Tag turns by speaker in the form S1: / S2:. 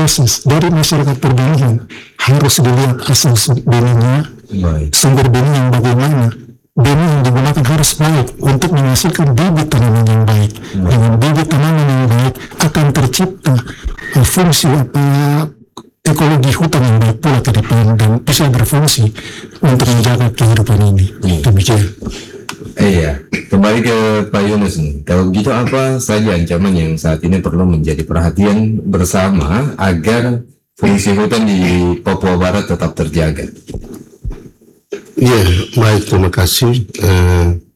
S1: berbasis dari masyarakat perbenihan. Harus dilihat asal benihnya, sumber benih yang bagaimana. Benih yang digunakan harus baik untuk menghasilkan bibit tanaman yang baik. Dengan bibit tanaman yang baik akan tercipta fungsi ekologi hutan yang baik pula ke depan dan bisa berfungsi untuk menjaga kehidupan ini. Demikian.
S2: Iya, kembali ke Pak Yunus nih. Kalau begitu apa saja ancaman yang saat ini perlu menjadi perhatian bersama agar fungsi hutan di Papua Barat tetap terjaga?
S3: Iya, baik, terima kasih.